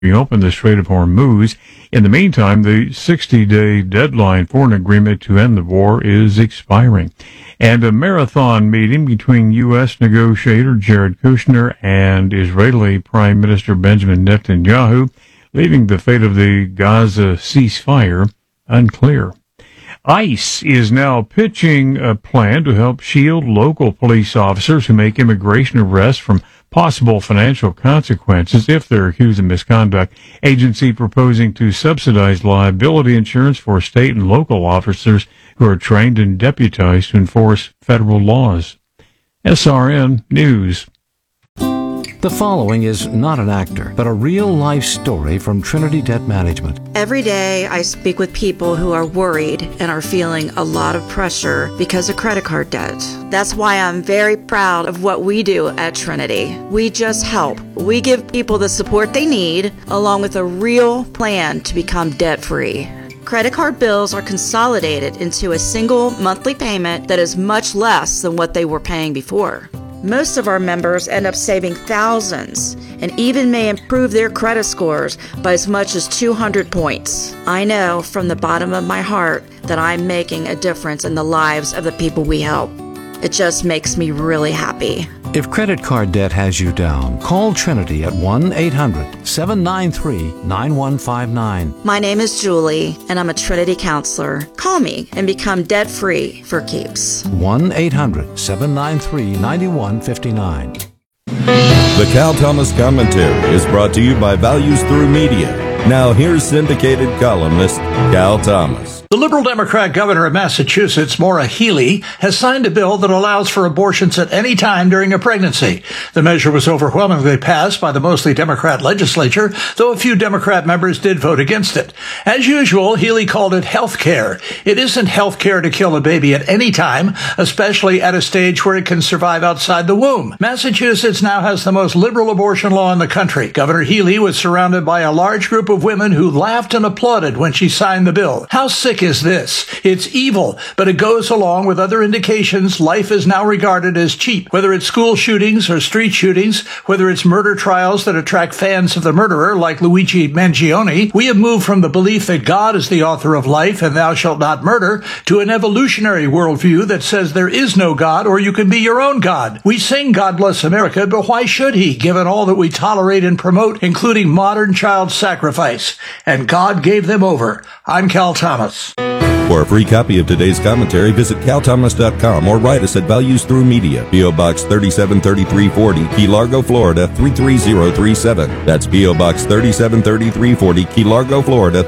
reopen the Strait of Hormuz. In the meantime, the 60-day deadline for an agreement to end the war is expiring. And a marathon meeting between U.S. negotiator Jared Kushner and Israeli Prime Minister Benjamin Netanyahu, leaving the fate of the Gaza ceasefire unclear. ICE is now pitching a plan to help shield local police officers who make immigration arrests from possible financial consequences if they're accused of misconduct. Agency proposing to subsidize liability insurance for state and local officers who are trained and deputized to enforce federal laws. SRN News. The following is not an actor, but a real-life story from Trinity Debt Management. Every day I speak with people who are worried and are feeling a lot of pressure because of credit card debt. That's why I'm very proud of what we do at Trinity. We just help. We give people the support they need, along with a real plan to become debt-free. Credit card bills are consolidated into a single monthly payment that is much less than what they were paying before. Most of our members end up saving thousands and even may improve their credit scores by as much as 200 points. I know from the bottom of my heart that I'm making a difference in the lives of the people we help. It just makes me really happy. If credit card debt has you down, call Trinity at 1-800-793-9159. My name is Julie, and I'm a Trinity counselor. Call me and become debt-free for keeps. 1-800-793-9159. The Cal Thomas Commentary is brought to you by Values Through Media. Now here's syndicated columnist Cal Thomas. The Liberal Democrat governor of Massachusetts, Maura Healey, has signed a bill that allows for abortions at any time during a pregnancy. The measure was overwhelmingly passed by the mostly Democrat legislature, though a few Democrat members did vote against it. As usual, Healey called it health care. It isn't health care to kill a baby at any time, especially at a stage where it can survive outside the womb. Massachusetts now has the most liberal abortion law in the country. Governor Healey was surrounded by a large group of women who laughed and applauded when she signed the bill. How sick is this? It's evil, but it goes along with other indications life is now regarded as cheap. Whether it's school shootings or street shootings, whether it's murder trials that attract fans of the murderer like Luigi Mangione, we have moved from the belief that God is the author of life and thou shalt not murder to an evolutionary worldview that says there is no God or you can be your own God. We sing God Bless America, but why should he, given all that we tolerate and promote, including modern child sacrifice? And God gave them over. I'm Cal Thomas. For a free copy of today's commentary, visit calthomas.com or write us at Values Through Media, P.O. Box 373340, Key Largo, Florida 33037. That's P.O. Box 373340, Key Largo, Florida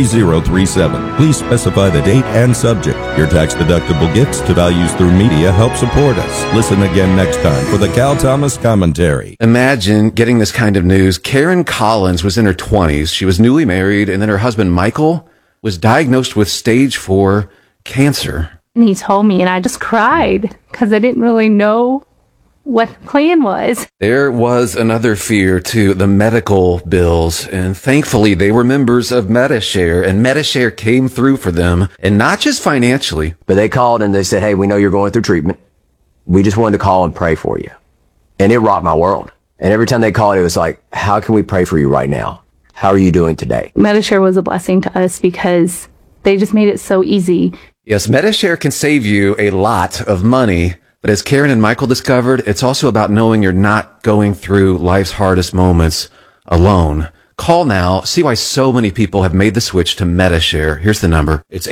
33037. Please specify the date and subject. Your tax-deductible gifts to Values Through Media help support us. Listen again next time for the Cal Thomas Commentary. Imagine getting this kind of news. Karen Collins was in her 20s. She was newly married, and then her husband, Michael, was diagnosed with stage 4 cancer. And he told me, and I just cried because I didn't really know what the plan was. There was another fear to the medical bills, and thankfully they were members of Medi-Share, and Medi-Share came through for them, and not just financially. But they called and they said, hey, we know you're going through treatment. We just wanted to call and pray for you. And it rocked my world. And every time they called, it was like, how can we pray for you right now? How are you doing today? Medi-Share was a blessing to us because they just made it so easy. Yes, Medi-Share can save you a lot of money, but as Karen and Michael discovered, it's also about knowing you're not going through life's hardest moments alone. Call now. See why so many people have made the switch to Medi-Share. Here's the number. It's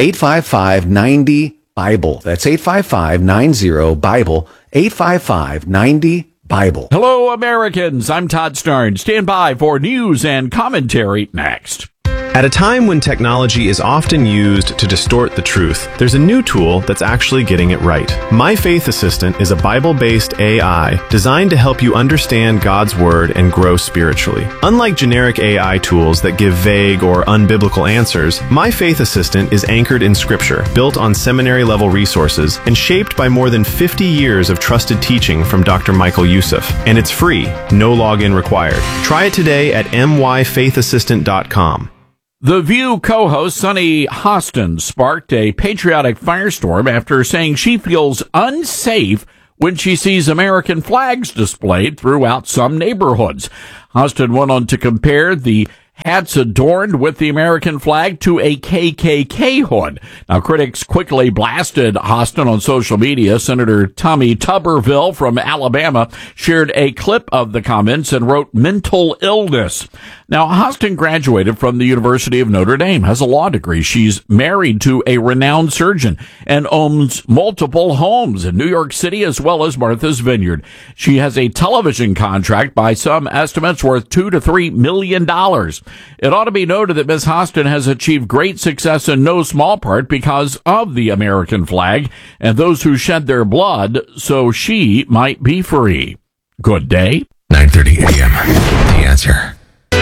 855-90-BIBLE. That's 855-90-BIBLE. 855-90-BIBLE. Hello, Americans. I'm Todd Starnes. Stand by for news and commentary next. At a time when technology is often used to distort the truth, there's a new tool that's actually getting it right. My Faith Assistant is a Bible-based AI designed to help you understand God's Word and grow spiritually. Unlike generic AI tools that give vague or unbiblical answers, My Faith Assistant is anchored in Scripture, built on seminary-level resources, and shaped by more than 50 years of trusted teaching from Dr. Michael Youssef. And it's free, no login required. Try it today at myfaithassistant.com. The View co-host Sunny Hostin sparked a patriotic firestorm after saying she feels unsafe when she sees American flags displayed throughout some neighborhoods. Hostin went on to compare the hats adorned with the American flag to a KKK hood. Now, critics quickly blasted Hostin on social media. Senator Tommy Tuberville from Alabama shared a clip of the comments and wrote mental illness. Now, Hostin graduated from the University of Notre Dame, has a law degree. She's married to a renowned surgeon and owns multiple homes in New York City as well as Martha's Vineyard. She has a television contract by some estimates worth $2 to $3 million. It ought to be noted that Ms. Hostin has achieved great success in no small part because of the American flag and those who shed their blood so she might be free. Good day. 9:30 a.m. The Answer.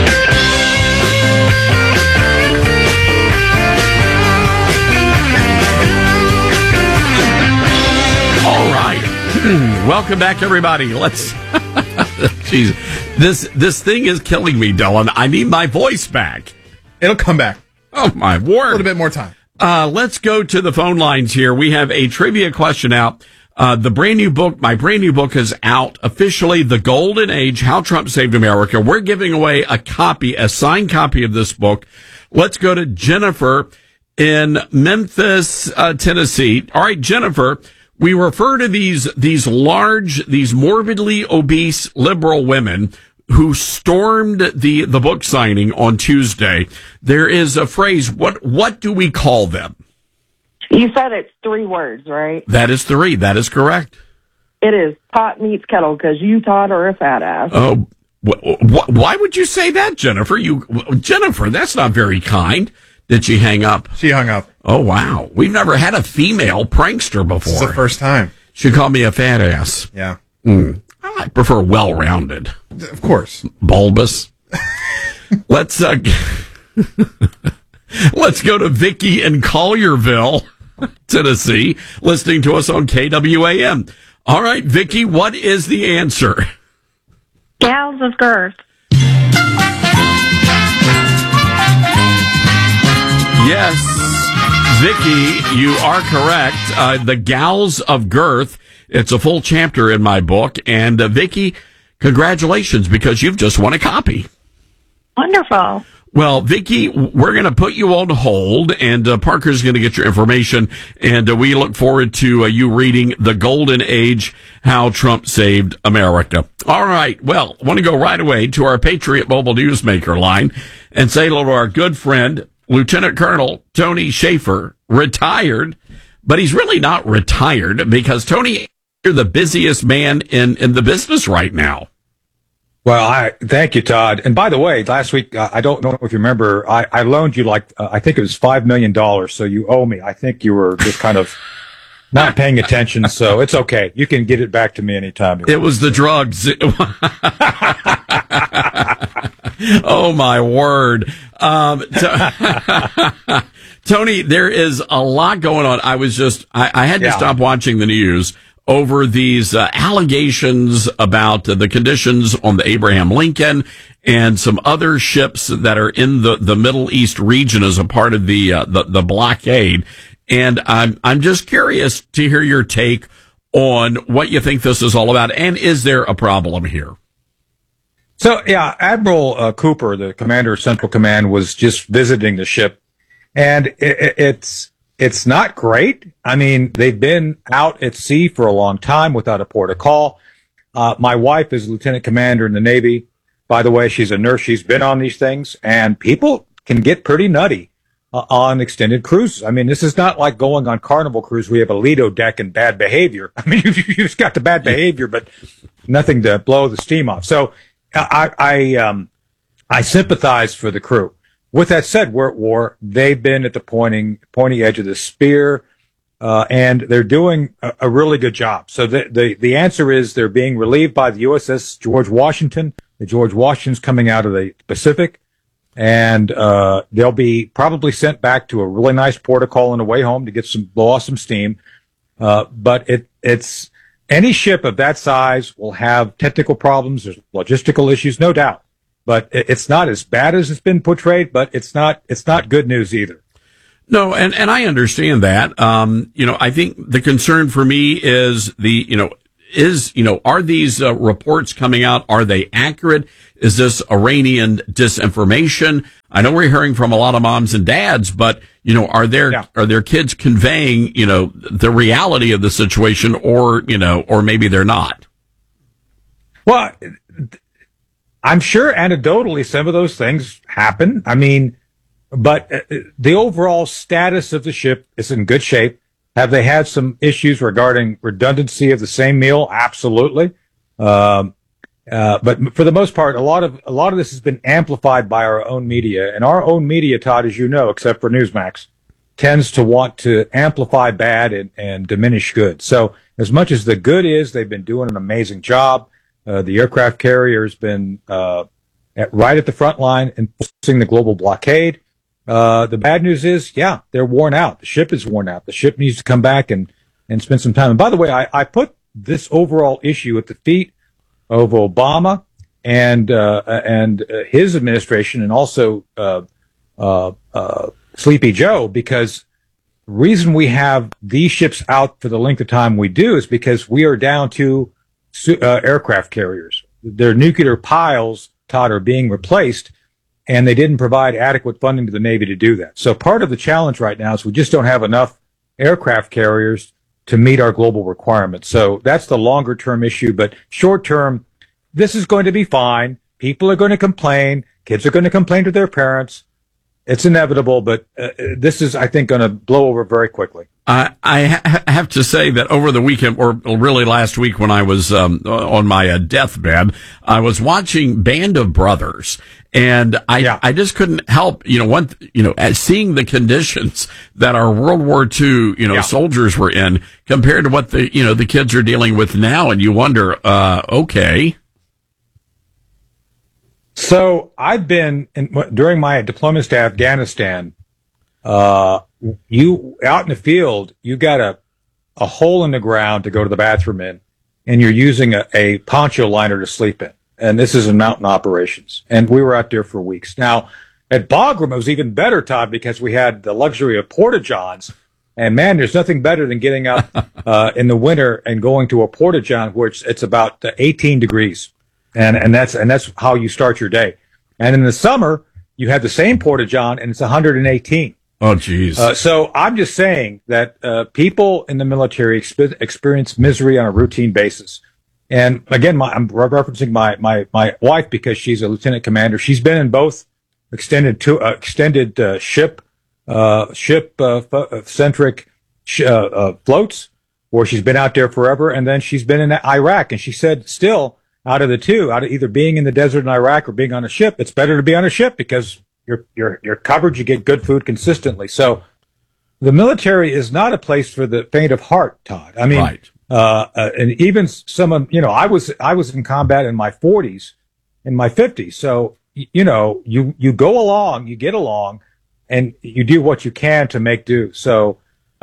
All right. Welcome back, everybody. Let's... Jeez, this thing is killing me, Dylan. I need my voice back. It'll come back. Oh, my word. A little bit more time. Let's go to the phone lines here. We have a trivia question out. My brand new book is out officially, The Golden Age, How Trump Saved America. We're giving away a signed copy of this book. Let's go to Jennifer in Memphis, Tennessee. All right, Jennifer, we refer to these morbidly obese liberal women who stormed the book signing on Tuesday. There is a phrase. What do we call them? You said it's 3 words, right? That is 3. That is correct. It is pot meets kettle because you, Todd, are a fat ass. Oh, why would you say that, Jennifer? Jennifer, that's not very kind. Did she hang up? She hung up. Oh, wow. We've never had a female prankster before. This is the first time. She called me a fat ass. Yeah. I prefer well-rounded. Of course. Bulbous. Let's go to Vicky in Collierville, Tennessee, listening to us on KWAM. All right, Vicky, what is the answer? Gals of girth. Yes, Vicky, you are correct. The Gals of Girth. It's a full chapter in my book. And Vicky, congratulations, because you've just won a copy. Wonderful. Well, Vicky, we're going to put you on hold, and Parker's going to get your information, and we look forward to you reading The Golden Age, How Trump Saved America. All right. Well, I want to go right away to our Patriot Mobile Newsmaker line and say hello to our good friend, Lieutenant Colonel Tony Shaffer, retired, but he's really not retired because, Tony, you're the busiest man in the business right now. Well, thank you, Todd. And by the way, last week, I don't know if you remember, I loaned you I think it was $5 million. So you owe me. I think you were just kind of not paying attention. So it's okay. You can get it back to me anytime. It was the drugs. Oh, my word. Tony, there is a lot going on. I had to stop watching the news over these allegations about the conditions on the Abraham Lincoln and some other ships that are in the Middle East region as a part of the blockade. And I'm just curious to hear your take on what you think this is all about. And is there a problem here? So, yeah, Admiral Cooper, the commander of Central Command, was just visiting the ship. And it's not great. I mean, they've been out at sea for a long time without a port of call. My wife is lieutenant commander in the Navy. By the way, she's a nurse. She's been on these things, and people can get pretty nutty on extended cruises. I mean, this is not like going on Carnival Cruise. We have a Lido deck and bad behavior. I mean, you've just got the bad behavior, but nothing to blow the steam off. So I sympathize for the crew. With that said, we're at war. They've been at the pointy edge of the spear, and they're doing a really good job. So the answer is they're being relieved by the USS George Washington. The George Washington's coming out of the Pacific, and they'll be probably sent back to a really nice port of call on the way home to blow off some steam. But it's any ship of that size will have technical problems. There's logistical issues, no doubt. But it's not as bad as it's been portrayed, but it's not good news either. No, and I understand that. I think the concern for me is are these reports coming out? Are they accurate? Is this Iranian disinformation? I know we're hearing from a lot of moms and dads, but, are their kids conveying, the reality of the situation, or maybe they're not? Well, I'm sure anecdotally some of those things happen. I mean, but the overall status of the ship is in good shape. Have they had some issues regarding redundancy of the same meal? Absolutely. But for the most part, a lot of this has been amplified by our own media, and our own media, Todd, as you know, except for Newsmax, tends to want to amplify bad and diminish good. So as much as the good is, they've been doing an amazing job. The aircraft carrier has been right at the front line enforcing the global blockade. The bad news is, they're worn out. The ship is worn out. The ship needs to come back and spend some time. And by the way, I put this overall issue at the feet of Obama and his administration, and also Sleepy Joe, because the reason we have these ships out for the length of time we do is because we are down to aircraft carriers. Their nuclear piles, Todd, are being replaced, and they didn't provide adequate funding to the Navy to do that. So part of the challenge right now is we just don't have enough aircraft carriers to meet our global requirements. So that's the longer term issue. But short term, this is going to be fine. People are going to complain. Kids are going to complain to their parents. It's inevitable, but this is, I think, going to blow over very quickly. I have to say that over the weekend, or really last week when I was on my deathbed, I was watching Band of Brothers, and I just couldn't help, seeing the conditions that our World War II, soldiers were in compared to what the kids are dealing with now, and you wonder, okay. So I've been during my deployments to Afghanistan. You out in the field, you got a hole in the ground to go to the bathroom in, and you're using a poncho liner to sleep in. And this is in mountain operations. And we were out there for weeks. Now, at Bagram, it was even better, Todd, because we had the luxury of porta-johns. And man, there's nothing better than getting up in the winter and going to a porta-john where it's about 18 degrees. And that's how you start your day. And in the summer, you have the same porta-john and it's 118. Oh, geez. So I'm just saying that people in the military experience misery on a routine basis. And again, I'm referencing my wife because she's a lieutenant commander. She's been in both extended ship centric floats, where she's been out there forever, and then she's been in Iraq. And she said, still, out of the two, out of either being in the desert in Iraq or being on a ship, it's better to be on a ship because you're covered, you get good food consistently. So the military is not a place for the faint of heart, Todd. I mean, right. And even someone, I was in combat in my 40s, in my 50s. So, you go along, you get along, and you do what you can to make do. So,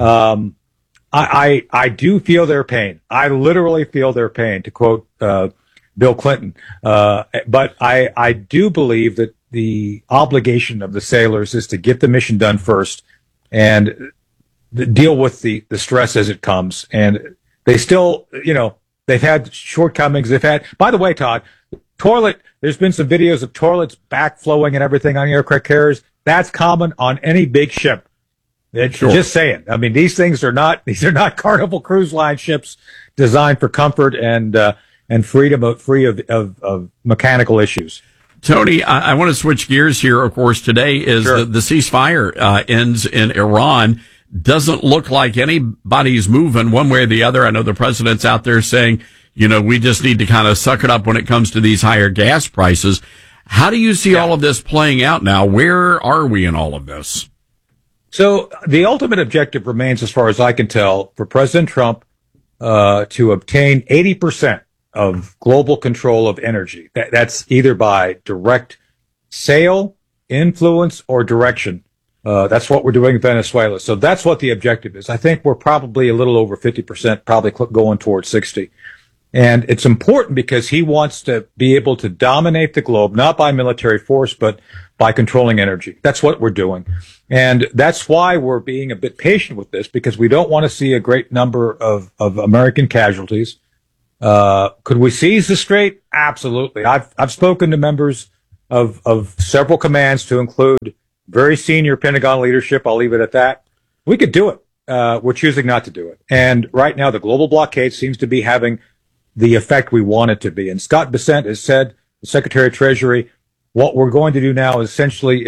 I do feel their pain. I literally feel their pain, to quote, Bill Clinton. But I do believe that the obligation of the sailors is to get the mission done first and deal with the stress as it comes. And they still, they've had shortcomings. By the way, Todd, there's been some videos of toilets backflowing and everything on aircraft carriers. That's common on any big ship. Sure. Just saying. I mean, these are not Carnival Cruise Line ships designed for comfort and free of mechanical issues. Tony, I want to switch gears here. Of course, today is the ceasefire ends in Iran. Doesn't look like anybody's moving one way or the other. I know the president's out there saying, we just need to kind of suck it up when it comes to these higher gas prices. How do you see all of this playing out now? Where are we in all of this? So the ultimate objective remains, as far as I can tell, for President Trump to obtain 80% of global control of energy. That's either by direct sale, influence, or direction. That's what we're doing in Venezuela. So that's what the objective is. I think we're probably a little over 50%, probably going towards 60. And it's important because he wants to be able to dominate the globe, not by military force, but by controlling energy. That's what we're doing. And that's why we're being a bit patient with this, because we don't want to see a great number of American casualties. Could we seize the strait? Absolutely. I've spoken to members of several commands, to include very senior Pentagon leadership. I'll leave it at that. We could do it. We're choosing not to do it. And right now, the global blockade seems to be having the effect we want it to be. And Scott Bessent has said, the Secretary of Treasury, what we're going to do now is essentially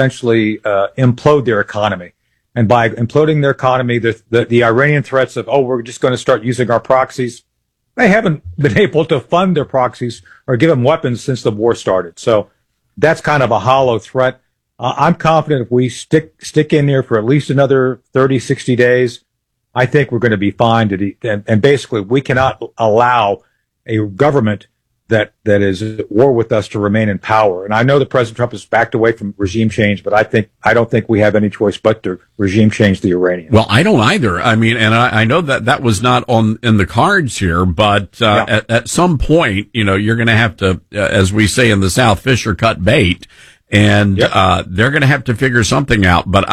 implode their economy. And by imploding their economy, the Iranian threats of, we're just going to start using our proxies, they haven't been able to fund their proxies or give them weapons since the war started. So that's kind of a hollow threat. I'm confident if we stick in there for at least another 30, 60 days, I think we're going to be fine. And basically, we cannot allow a government that is at war with us to remain in power. And I know that President Trump has backed away from regime change, but I don't think we have any choice but to regime change the Iranians. Well, I don't either. I mean, and I know that was not in the cards here, but at some point, you're going to have to, as we say in the South, fish or cut bait. And they're going to have to figure something out. But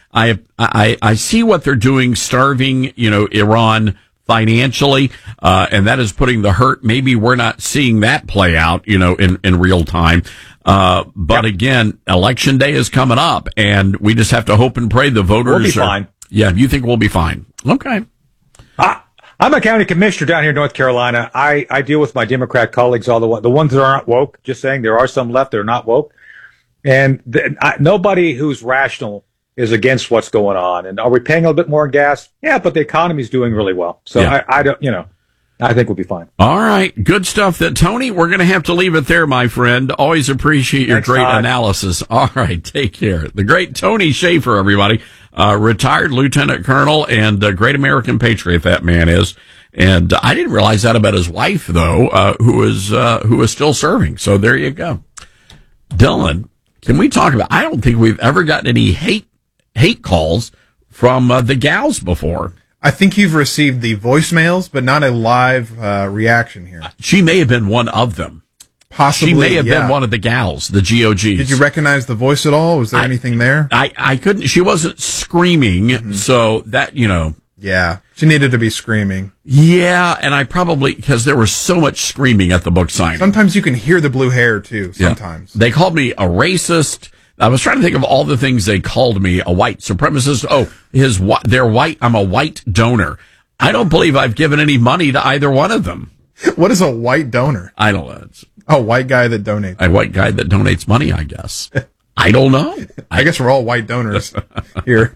I see what they're doing, starving, Iran financially, and that is putting the hurt. Maybe we're not seeing that play out, in real time. But again, election day is coming up, and we just have to hope and pray the voters will be fine. Yeah, you think we'll be fine? Okay. I'm a county commissioner down here in North Carolina. I deal with my Democrat colleagues, the ones that aren't woke. Just saying, there are some left that are not woke. And nobody who's rational is against what's going on. And are we paying a little bit more in gas? Yeah, but the economy's doing really well. So I don't, I think we'll be fine. All right. Good stuff. Tony, we're going to have to leave it there, my friend. Always appreciate your great analysis. All right. Take care. The great Tony Shaffer, everybody, retired lieutenant colonel and a great American patriot that man is. And I didn't realize that about his wife, though, who is still serving. So there you go. Dylan, can we talk about, I don't think we've ever gotten any hate calls from the gals before. I think you've received the voicemails, but not a live reaction here. She may have been one of them. Possibly, she may have been one of the gals, the GOGs. Did you recognize the voice at all? Was there anything there? I couldn't. She wasn't screaming, so that, Yeah, she needed to be screaming. Yeah, and I probably, because there was so much screaming at the book signing. Sometimes you can hear the blue hair, too, sometimes. Yeah. They called me a racist. I was trying to think of all the things they called me, a white supremacist. They're white. I'm a white donor. I don't believe I've given any money to either one of them. What is a white donor? I don't know. A white guy that donates. A white guy that donates money, I guess. I don't know. I guess we're all white donors here.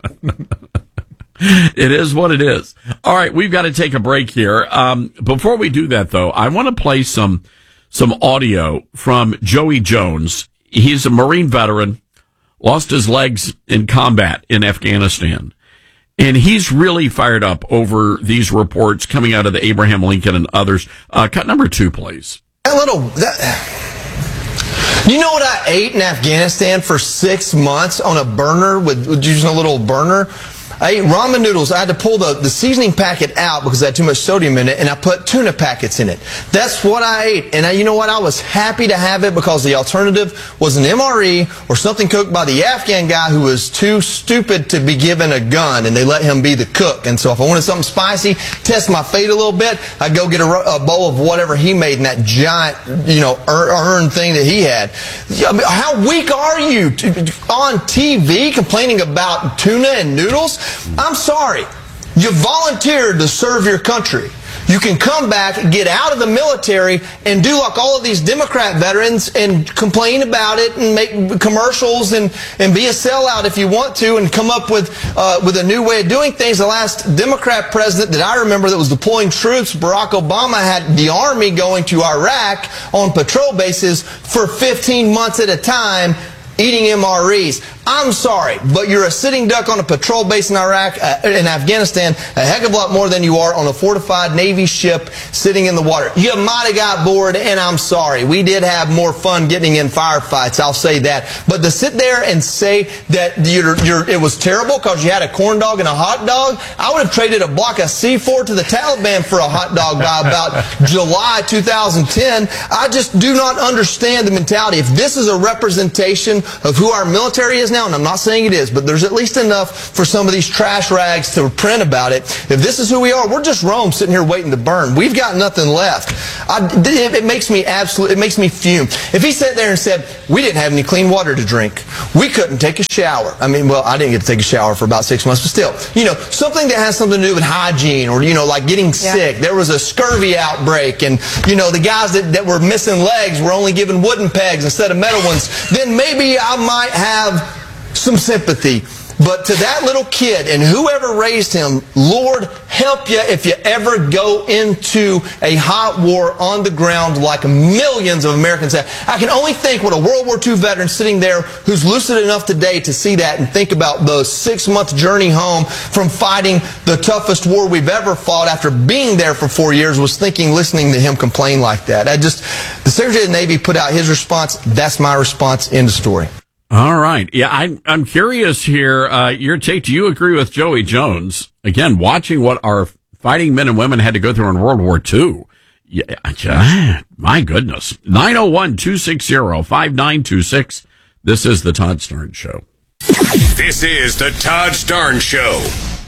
It is what it is. All right, we've got to take a break here. Before we do that, though, I want to play some audio from Joey Jones. He's a Marine veteran, lost his legs in combat in Afghanistan. And he's really fired up over these reports coming out of the Abraham Lincoln and others. Cut number 2, please. You know what I ate in Afghanistan for 6 months on a burner with using a little burner? I ate ramen noodles. I had to pull the seasoning packet out because I had too much sodium in it, and I put tuna packets in it. That's what I ate. And you know what? I was happy to have it because the alternative was an MRE or something cooked by the Afghan guy who was too stupid to be given a gun, and they let him be the cook. And so if I wanted something spicy, test my fate a little bit, I'd go get a bowl of whatever he made in that giant, urn thing that he had. How weak are you on TV complaining about tuna and noodles? I'm sorry. You volunteered to serve your country. You can come back, get out of the military, and do like all of these Democrat veterans and complain about it and make commercials and be a sellout if you want to and come up with a new way of doing things. The last Democrat president that I remember that was deploying troops, Barack Obama, had the Army going to Iraq on patrol bases for 15 months at a time eating MREs. I'm sorry, but you're a sitting duck on a patrol base in Iraq, in Afghanistan, a heck of a lot more than you are on a fortified Navy ship sitting in the water. You might have got bored, and I'm sorry. We did have more fun getting in firefights, I'll say that. But to sit there and say that it was terrible because you had a corn dog and a hot dog, I would have traded a block of C4 to the Taliban for a hot dog by about July 2010. I just do not understand the mentality. If this is a representation of who our military is now, and I'm not saying it is, but there's at least enough for some of these trash rags to print about it. If this is who we are, we're just Rome sitting here waiting to burn. We've got nothing left. It makes me fume. If he sat there and said, we didn't have any clean water to drink, we couldn't take a shower. I mean, well, I didn't get to take a shower for about 6 months, but still, something that has something to do with hygiene or, like getting sick. There was a scurvy outbreak, and, the guys that were missing legs were only given wooden pegs instead of metal ones. Then maybe I might have some sympathy. But to that little kid and whoever raised him, Lord, help you if you ever go into a hot war on the ground like millions of Americans have. I can only think what a World War II veteran sitting there who's lucid enough today to see that and think about the 6-month journey home from fighting the toughest war we've ever fought after being there for 4 years was thinking, listening to him complain like that. The Secretary of the Navy put out his response. That's my response. End of story. All right. Yeah, I'm curious here. Your take, do you agree with Joey Jones? Again, watching what our fighting men and women had to go through in World War II. Yeah, my goodness. 901-260-5926. This is the Todd Starnes Show. This is the Todd Starnes Show.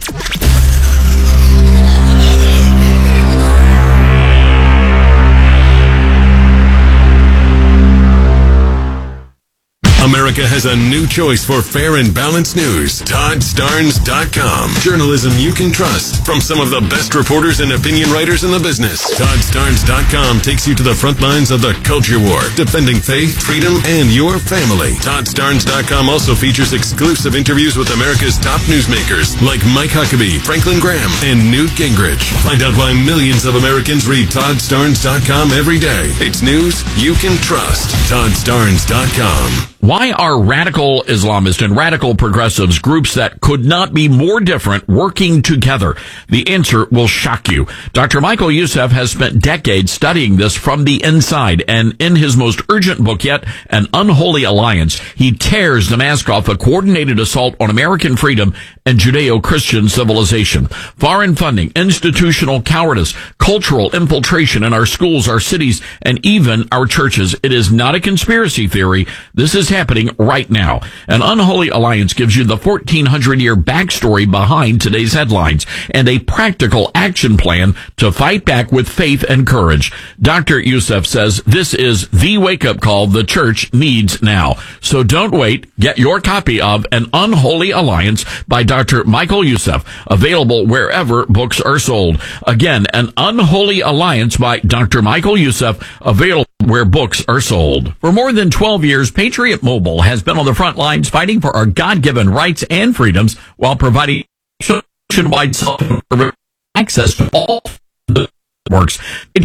America has a new choice for fair and balanced news. ToddStarnes.com. Journalism you can trust from some of the best reporters and opinion writers in the business. ToddStarnes.com takes you to the front lines of the culture war, defending faith, freedom, and your family. ToddStarnes.com also features exclusive interviews with America's top newsmakers like Mike Huckabee, Franklin Graham, and Newt Gingrich. Find out why millions of Americans read ToddStarnes.com every day. It's news you can trust. ToddStarnes.com. Why are radical Islamists and radical progressives, groups that could not be more different, working together? The answer will shock you. Dr. Michael Youssef has spent decades studying this from the inside, and in his most urgent book yet, An Unholy Alliance, he tears the mask off a coordinated assault on American freedom and Judeo-Christian civilization. Foreign funding, institutional cowardice, cultural infiltration in our schools, our cities, and even our churches. It is not a conspiracy theory. This is happening right now. An Unholy Alliance gives you the 1,400-year backstory behind today's headlines and a practical action plan to fight back with faith and courage. Dr. Youssef says this is the wake-up call the church needs now. So don't wait. Get your copy of An Unholy Alliance by Dr. Michael Youssef, available wherever books are sold. Again, An Unholy Alliance by Dr. Michael Youssef, available where books are sold. For more than 12 years, Patriot Mobile has been on the front lines fighting for our God-given rights and freedoms while providing nationwide access to all the networks.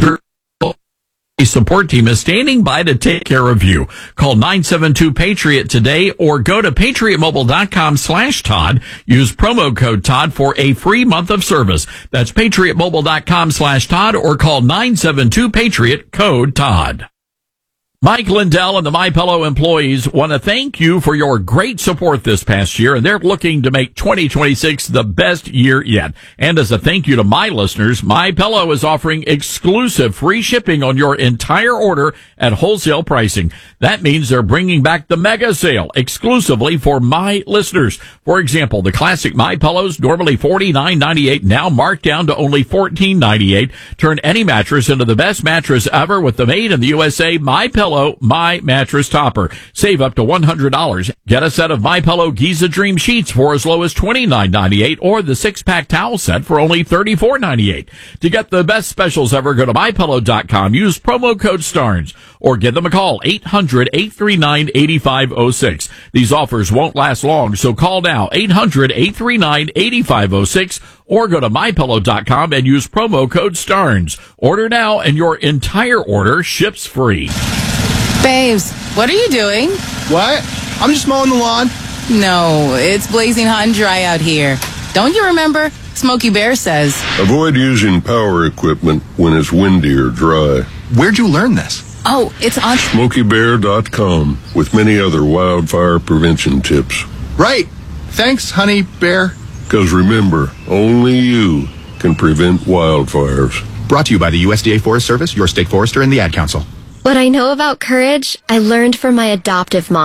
A support team is standing by to take care of you. Call 972-PATRIOT today or go to patriotmobile.com/Todd. Use promo code Todd for a free month of service. That's patriotmobile.com/Todd or call 972-PATRIOT code Todd. Mike Lindell and the MyPillow employees want to thank you for your great support this past year, and they're looking to make 2026 the best year yet. And as a thank you to my listeners, MyPillow is offering exclusive free shipping on your entire order at wholesale pricing. That means they're bringing back the mega sale exclusively for my listeners. For example, the classic MyPillows, normally $49.98, now marked down to only $14.98. Turn any mattress into the best mattress ever with the made in the USA MyPillow My Mattress Topper. Save up to $100. Get a set of MyPillow Giza Dream Sheets for as low as $29.98 or the 6-pack towel set for only $34.98. To get the best specials ever, go to MyPillow.com. Use promo code STARNS or give them a call, 800-839-8506. These offers won't last long, so call now, 800-839-8506 or go to MyPillow.com and use promo code STARNS. Order now and your entire order ships free. Babes, what are you doing? What? I'm just mowing the lawn. No, it's blazing hot and dry out here. Don't you remember? Smokey Bear says, avoid using power equipment when it's windy or dry. Where'd you learn this? Oh, it's on SmokeyBear.com with many other wildfire prevention tips. Right. Thanks, honey bear. Because remember, only you can prevent wildfires. Brought to you by the USDA Forest Service, your state forester, and the Ad Council. What I know about courage, I learned from my adoptive mom.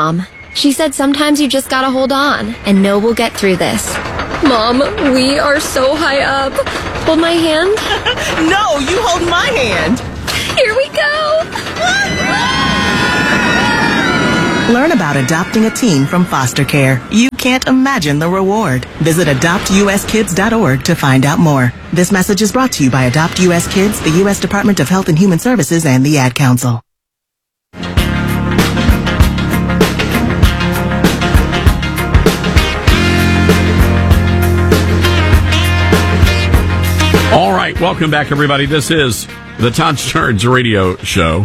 She said sometimes you just gotta hold on and know we'll get through this. Mom, we are so high up. Hold my hand. No, you hold my hand. Here we go. Learn about adopting a teen from foster care. You can't imagine the reward. Visit adoptuskids.org to find out more. This message is brought to you by Adopt US Kids, the U.S. Department of Health and Human Services, and the Ad Council. All right, welcome back, everybody. This is the Todd Starnes Radio Show.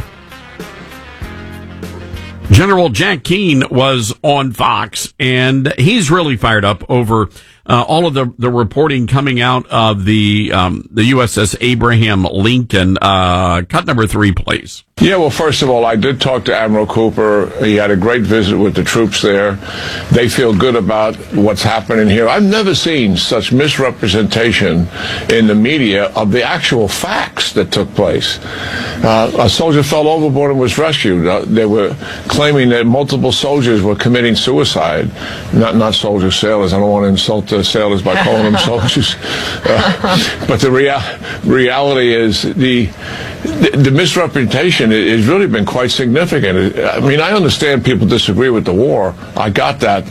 General Jack Keane was on Fox, and he's really fired up over all of the reporting coming out of the USS Abraham Lincoln. Cut number 3, please. Yeah, well, first of all, I did talk to Admiral Cooper. He had a great visit with the troops there. They feel good about what's happening here. I've never seen such misrepresentation in the media of the actual facts that took place. A soldier fell overboard and was rescued. They were claiming that multiple soldiers were committing suicide. Not soldiers, sailors. I don't want to insult the sailors by calling them soldiers. But the reality is the misrepresentation has really been quite significant. I mean, I understand people disagree with the war. I got that.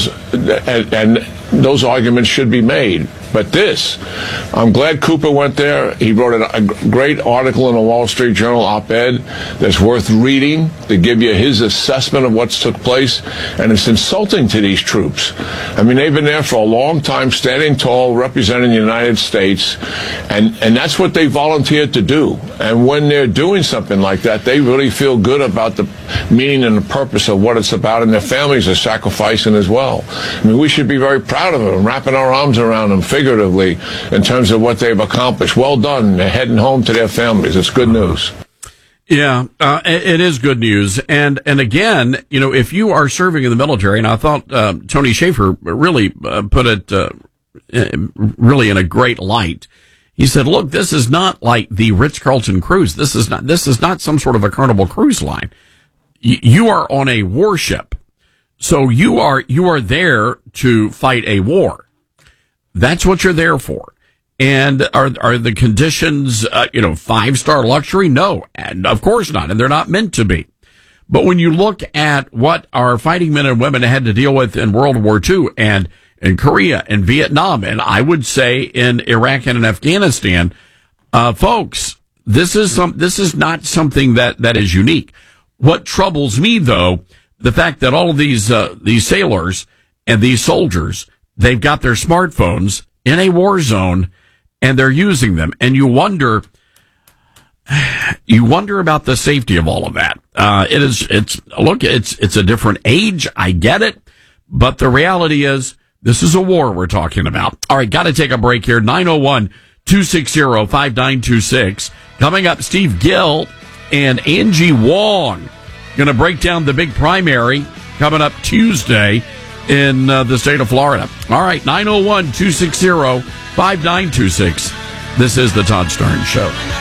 And those arguments should be made. But this, I'm glad Cooper went there. He wrote a great article in the Wall Street Journal op-ed that's worth reading to give you his assessment of what's took place. And it's insulting to these troops. I mean, they've been there for a long time, standing tall, representing the United States. And that's what they volunteered to do. And when they're doing something like that, they really feel good about the meaning and the purpose of what it's about. And their families are sacrificing as well. I mean, we should be very proud of them, wrapping our arms around them figuratively in terms of what they've accomplished. Well done. They're heading home to their families. It's good news. Yeah, it is good news. And again, you know, if you are serving in the military, and I thought Tony Shaffer really put it really in a great light. He said, look, this is not like the Ritz-Carlton cruise. This is not some sort of a Carnival cruise line. You are on a warship. So you are there to fight a war. That's what you're there for. And are the conditions, 5-star luxury? No, and of course not. And they're not meant to be. But when you look at what our fighting men and women had to deal with in World War II and in Korea and Vietnam, and I would say in Iraq and in Afghanistan, folks, this is not something that is unique. What troubles me, though, the fact that all of these sailors and these soldiers, they've got their smartphones in a war zone and they're using them. And you wonder about the safety of all of that. It's a different age. I get it. But the reality is this is a war we're talking about. All right. Got to take a break here. 901-260-5926. Coming up, Steve Gill and Angie Wong going to break down the big primary coming up Tuesday in the state of Florida. All right, 901-260-5926. This is the Todd Starnes Show.